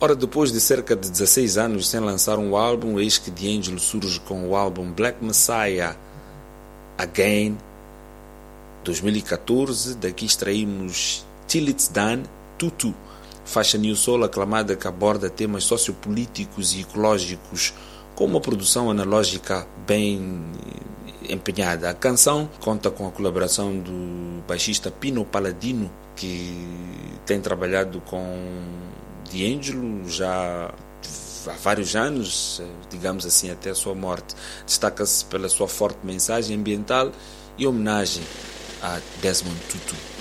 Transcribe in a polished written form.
Ora, depois de cerca de 16 anos sem lançar um álbum, eis que D'Angelo surge com o álbum Black Messiah Again, 2014. Daqui extraímos Till It's Done, Tutu, faixa New Soul aclamada que aborda temas sociopolíticos e ecológicos com uma produção analógica bem empenhada. A canção conta com a colaboração do baixista Pino Palladino, que tem trabalhado com D'Angelo já há vários anos, digamos assim, até a sua morte. Destaca-se pela sua forte mensagem ambiental e homenagem a Desmond Tutu.